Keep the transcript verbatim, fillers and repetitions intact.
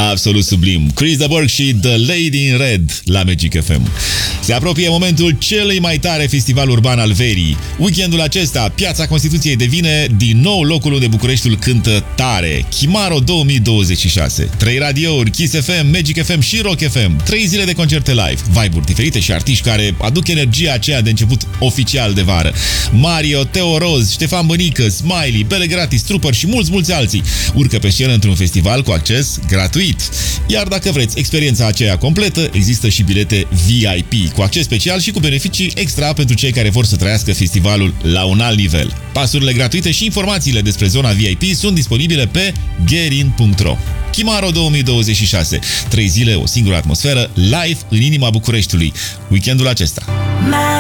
Absolut sublim. Chris de Burgh și The Lady in Red la Magic F M. Se apropie momentul celui mai tare festival urban al verii. Weekendul acesta, Piața Constituției devine din nou locul unde Bucureștiul cântă tare. Chimaro două mii douăzeci și șase. Trei radiouri, Kiss F M, Magic F M și Rock F M. Trei zile de concerte live, vibe-uri diferite și artiști care aduc energia aceea de început oficial de vară. Mario, Teo Roz, Ștefan Bănică, Smiley, Bele Gratis, Trooper și mulți, mulți alții urcă pe scenă într-un festival cu acces gratuit. Iar dacă vreți experiența aceea completă, există și bilete V I P, cu acces special și cu beneficii extra pentru cei care vor să trăiască festivalul la un alt nivel. Pasurile gratuite și informațiile despre zona V I P sunt disponibile pe gerin punct ro. Chimaro două mii douăzeci și șase. Trei zile, o singură atmosferă, live în inima Bucureștiului. Weekendul acesta.